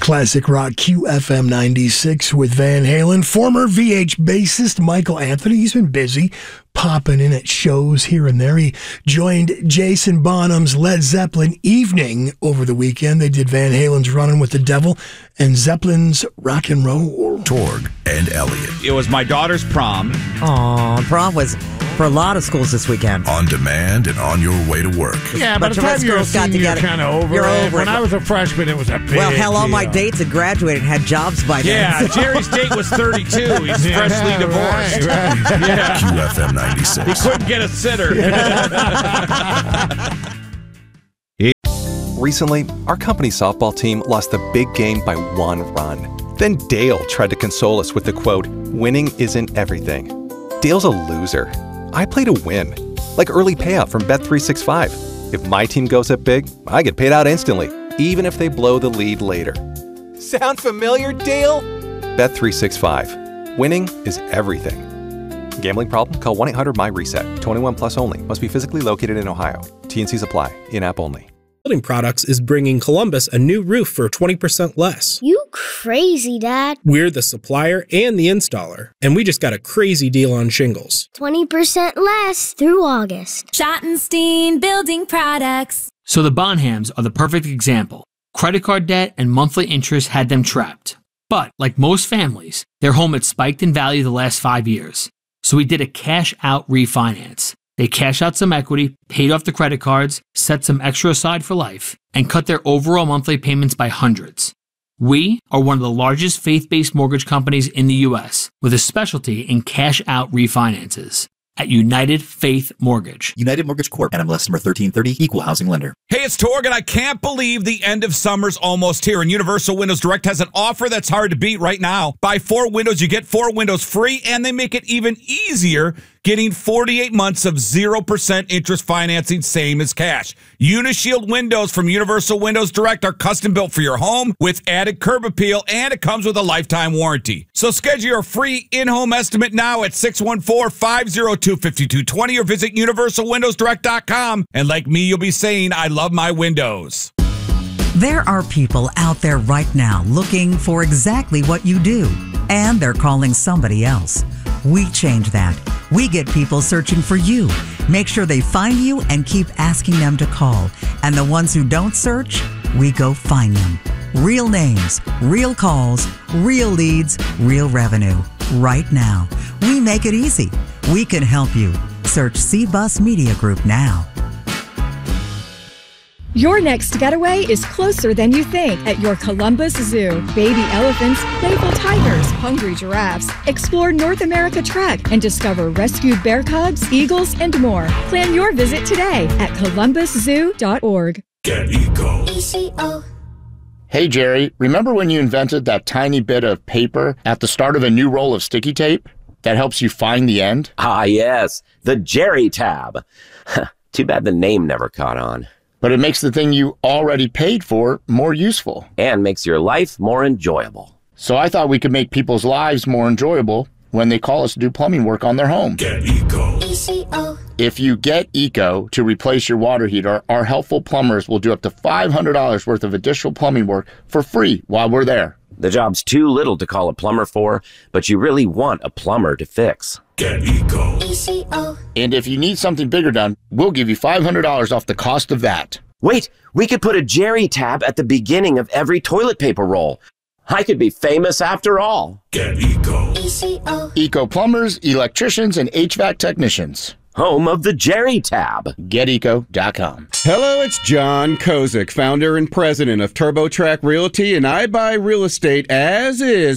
Classic Rock QFM 96 with Van Halen. Former VH bassist Michael Anthony, he's been busy popping in at shows here and there. He joined Jason Bonham's Led Zeppelin Evening over the weekend. They did Van Halen's Runnin' with the Devil and Zeppelin's Rock and Roll. Torg and Elliot. It was my daughter's prom. Aw, prom was for a lot of schools this weekend. On demand and on your way to work. Yeah, by the time you're a senior, you're kind of over it. When I was a freshman, it was a big Well, hell, all deal. my dates had graduated and had jobs by then. Yeah, Jerry's date was 32. He's freshly divorced. Right. Yeah. QFM 96. He couldn't get a sitter. Recently, our company softball team lost the big game by 1 run. Then Dale tried to console us with the quote, "Winning isn't everything." Dale's a loser. I play to win, like early payout from Bet365. If my team goes up big, I get paid out instantly, even if they blow the lead later. Sound familiar, Dale? Bet365. Winning is everything. Gambling problem? Call 1-800-MY-RESET. 21 plus only. Must be physically located in Ohio. T&Cs apply. In-app only. Building Products is bringing Columbus a new roof for 20% less. You crazy, Dad. We're the supplier and the installer, and we just got a crazy deal on shingles. 20% less through August. Schottenstein Building Products. So the Bonhams are the perfect example. Credit card debt and monthly interest had them trapped. But, like most families, their home had spiked in value the last 5 years. So we did a cash-out refinance. They cashed out some equity, paid off the credit cards, set some extra aside for life, and cut their overall monthly payments by hundreds. We are one of the largest faith-based mortgage companies in the U.S. with a specialty in cash-out refinances at United Faith Mortgage. United Mortgage Corp. NMLS number 1330, Equal Housing Lender. Hey, it's Torg, and I can't believe the end of summer's almost here. And Universal Windows Direct has an offer that's hard to beat right now. Buy 4 windows, you get 4 windows free, and they make it even easier getting 48 months of 0% interest financing, same as cash. Unishield windows from Universal Windows Direct are custom built for your home with added curb appeal, and it comes with a lifetime warranty. So schedule your free in-home estimate now at 614-502-5220 or visit universalwindowsdirect.com. And like me, you'll be saying, I love my windows. There are people out there right now looking for exactly what you do, and they're calling somebody else. We change that. We get people searching for you. Make sure they find you and keep asking them to call. And the ones who don't search, we go find them. Real names, real calls, real leads, real revenue. Right now. We make it easy. We can help you. Search C-Bus Media Group now. Your next getaway is closer than you think at your Columbus Zoo. Baby elephants, playful tigers, hungry giraffes. Explore North America Trek and discover rescued bear cubs, eagles, and more. Plan your visit today at columbuszoo.org. Get Eco. ECO. Hey, Jerry, remember when you invented that tiny bit of paper at the start of a new roll of sticky tape that helps you find the end? Ah, yes, the Jerry tab. Too bad the name never caught on. But it makes the thing you already paid for more useful. And makes your life more enjoyable. So I thought we could make people's lives more enjoyable when they call us to do plumbing work on their home. Get Eco. ECO. If you get Eco to replace your water heater, our helpful plumbers will do up to $500 worth of additional plumbing work for free while we're there. The job's too little to call a plumber for, but you really want a plumber to fix. Get Eco. ECO. And if you need something bigger done, we'll give you $500 off the cost of that. Wait, we could put a Jerry tab at the beginning of every toilet paper roll. I could be famous after all. Get Eco. ECO. Eco plumbers, electricians, and HVAC technicians. Home of the Jerry tab. GetEco.com. Hello, it's John Kozik, founder and president of TurboTrack Realty, and I buy real estate as is